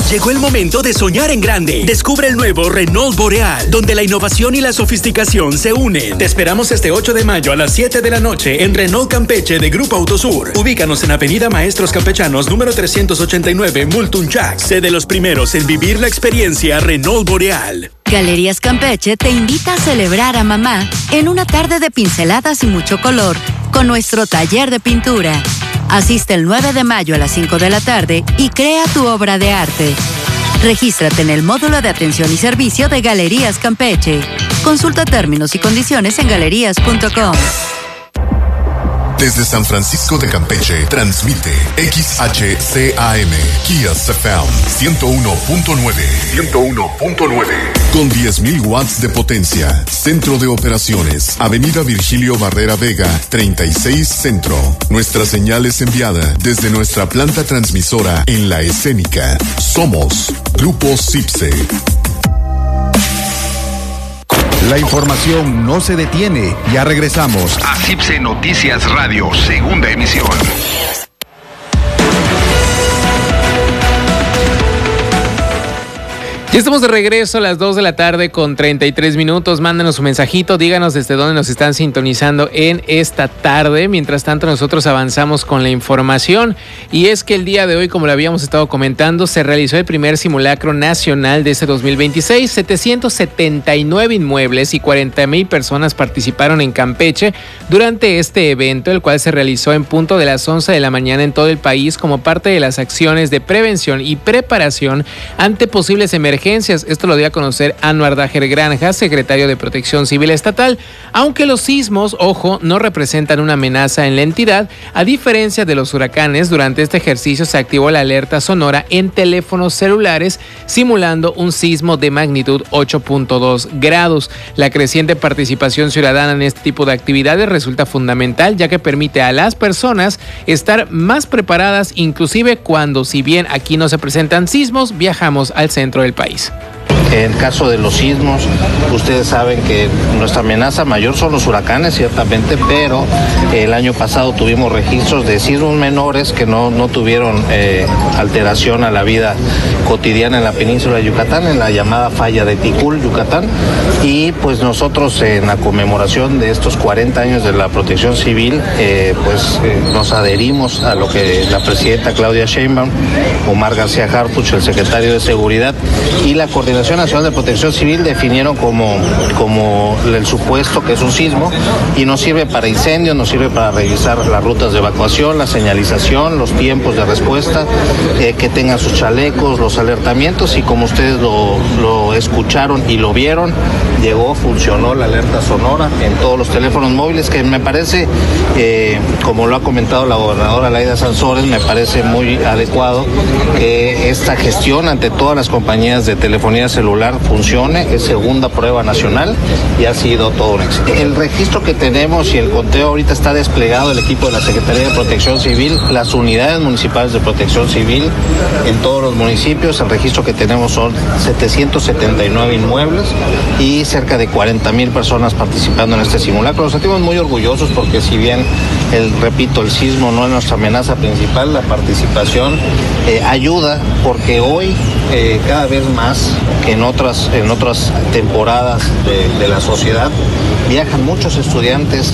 Llegó el momento de soñar en grande. Descubre el nuevo Renault Boreal, donde la innovación y la sofisticación se unen. Te esperamos este 8 de mayo a las 7 de la noche en Renault Campeche de Grupo Autosur. Ubícanos en Avenida Maestros Campechanos, número 389, Multunchac. Sé de los primeros en vivir la experiencia Renault Boreal. Galerías Campeche te invita a celebrar a mamá en una tarde de pinceladas y mucho color con nuestro taller de pintura. Asiste el 9 de mayo a las 5 de la tarde y crea tu obra de arte. Regístrate en el módulo de atención y servicio de Galerías Campeche. Consulta términos y condiciones en galerías.com. Desde San Francisco de Campeche, transmite XHCAM, Kias FM 101.9. Con 10.000 watts de potencia. Centro de operaciones. Avenida Virgilio Barrera Vega, 36 Centro. Nuestra señal es enviada desde nuestra planta transmisora en La Escénica. Somos Grupo CIPSE. La información no se detiene. Ya regresamos a CIPSE Noticias Radio, segunda emisión. Ya estamos de regreso a las 2 de la tarde con 33 minutos. Mándanos un mensajito, díganos desde dónde nos están sintonizando en esta tarde. Mientras tanto, nosotros avanzamos con la información. Y es que el día de hoy, como lo habíamos estado comentando, se realizó el primer simulacro nacional de este 2026. 779 inmuebles y 40,000 personas participaron en Campeche durante este evento, el cual se realizó en punto de las 11 de la mañana en todo el país como parte de las acciones de prevención y preparación ante posibles emergencias. Esto lo dio a conocer Anwar Dajer Granja, secretario de Protección Civil Estatal. Aunque los sismos, ojo, no representan una amenaza en la entidad, a diferencia de los huracanes, durante este ejercicio se activó la alerta sonora en teléfonos celulares, simulando un sismo de magnitud 8.2 grados. La creciente participación ciudadana en este tipo de actividades resulta fundamental, ya que permite a las personas estar más preparadas, inclusive cuando, si bien aquí no se presentan sismos, viajamos al centro del país. En el caso de los sismos, ustedes saben que nuestra amenaza mayor son los huracanes, ciertamente, pero el año pasado tuvimos registros de sismos menores que no tuvieron alteración a la vida cotidiana en la península de Yucatán, en la llamada falla de Ticul, Yucatán. Y pues nosotros, en la conmemoración de estos 40 años de la Protección Civil, nos adherimos a lo que la presidenta Claudia Sheinbaum, Omar García Harfuch, el secretario de Seguridad, y la Coordinación Nacional de Protección Civil definieron como el supuesto que es un sismo, y nos sirve para incendios, nos sirve para revisar las rutas de evacuación, la señalización, los tiempos de respuesta, que tengan sus chalecos, los alertamientos, y como ustedes lo escucharon y lo vieron, funcionó la alerta sonora en todos los teléfonos móviles, que me parece, como lo ha comentado la gobernadora Laida Sansores, me parece muy adecuado que esta gestión ante todas las compañías de telefonía celular funcione. Es segunda prueba nacional y ha sido todo un éxito. El registro que tenemos y el conteo ahorita está desplegado el equipo de la Secretaría de Protección Civil, las unidades municipales de protección civil en todos los municipios. El registro que tenemos son 779 inmuebles y cerca de 40,000 personas participando en este simulacro. Nos sentimos muy orgullosos porque, si bien el sismo no es nuestra amenaza principal, la participación ayuda, porque hoy cada vez más que en otras temporadas de la sociedad viajan muchos estudiantes.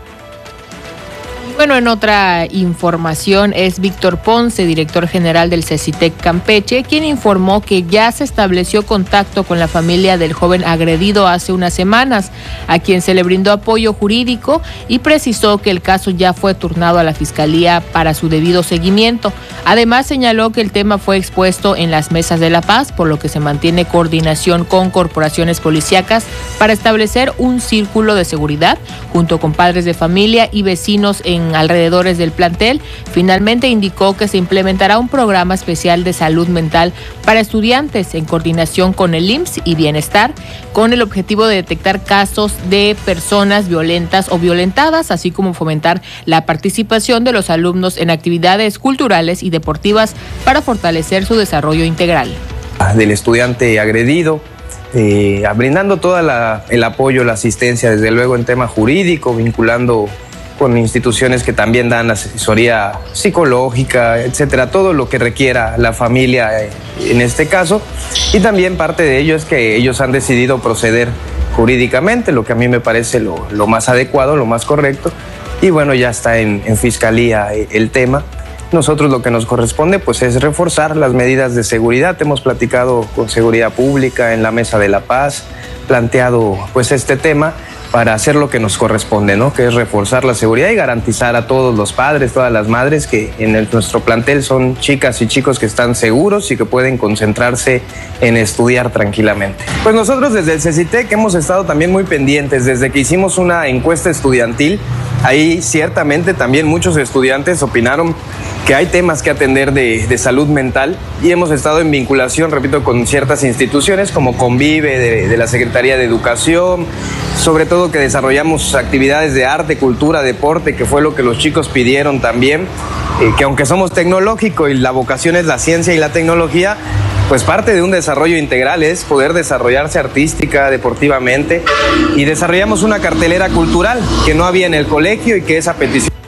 Bueno, en otra información es Víctor Ponce, director general del CECITEC Campeche, quien informó que ya se estableció contacto con la familia del joven agredido hace unas semanas, a quien se le brindó apoyo jurídico, y precisó que el caso ya fue turnado a la Fiscalía para su debido seguimiento. Además, señaló que el tema fue expuesto en las mesas de la paz, por lo que se mantiene coordinación con corporaciones policíacas para establecer un círculo de seguridad junto con padres de familia y vecinos en alrededores del plantel. Finalmente indicó que se implementará un programa especial de salud mental para estudiantes en coordinación con el IMSS y Bienestar, con el objetivo de detectar casos de personas violentas o violentadas, así como fomentar la participación de los alumnos en actividades culturales y deportivas para fortalecer su desarrollo integral. Del estudiante agredido, brindando todo el apoyo, la asistencia, desde luego en tema jurídico, vinculando con instituciones que también dan asesoría psicológica, etcétera, todo lo que requiera la familia en este caso, y también parte de ello es que ellos han decidido proceder jurídicamente, lo que a mí me parece lo más adecuado, lo más correcto, y bueno, ya está en fiscalía el tema. Nosotros lo que nos corresponde pues es reforzar las medidas de seguridad. Hemos platicado con Seguridad Pública en la Mesa de la Paz, planteado pues este tema para hacer lo que nos corresponde, ¿no? Que es reforzar la seguridad y garantizar a todos los padres, todas las madres que en nuestro plantel son chicas y chicos que están seguros y que pueden concentrarse en estudiar tranquilamente. Pues nosotros desde el CECITEC hemos estado también muy pendientes desde que hicimos una encuesta estudiantil. Ahí ciertamente también muchos estudiantes opinaron que hay temas que atender de salud mental y hemos estado en vinculación, repito, con ciertas instituciones como Convive, de la Secretaría de Educación, sobre todo que desarrollamos actividades de arte, cultura, deporte, que fue lo que los chicos pidieron también, que aunque somos tecnológico y la vocación es la ciencia y la tecnología, pues parte de un desarrollo integral es poder desarrollarse artística, deportivamente, y desarrollamos una cartelera cultural que no había en el colegio y que esa petición